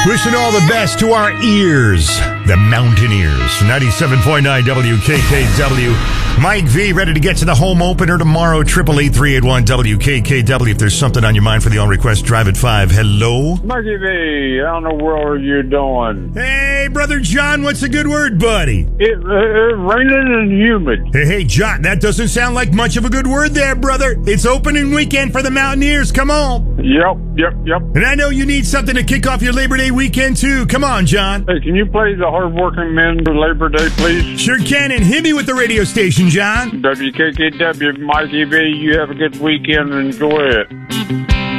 Wishing all the best to our ears, the Mountaineers. 97.9 WKKW. Mike V, ready to get to the home opener tomorrow. 888-381 WKKW. If there's something on your mind for the on-request drive at 5. Hello? Mikey V, how in the world are you doing? Hey, Brother John, what's a good word, buddy? It's raining and humid. Hey, John, that doesn't sound like much of a good word there, brother. It's opening weekend for the Mountaineers. Come on. Yep. And I know you need something to kick off your Labor Day weekend, too. Come on, John. Hey, can you play the Hardworking Men for Labor Day, please? Sure can, and hit me with the radio station, John. WKKW, Mikey V, you have a good weekend and enjoy it.